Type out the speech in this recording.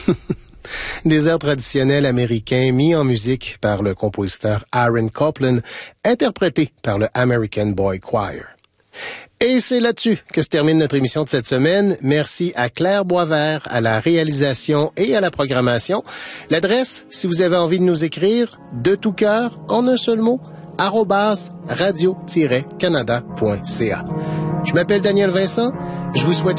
Des airs traditionnels américains mis en musique par le compositeur Aaron Copland, interprétés par le American Boy Choir. Et c'est là-dessus que se termine notre émission de cette semaine. Merci à Claire Boisvert, à la réalisation et à la programmation. L'adresse, si vous avez envie de nous écrire, de tout cœur, en un seul mot, @radio-canada.ca. Je m'appelle Daniel Vincent. Je vous souhaite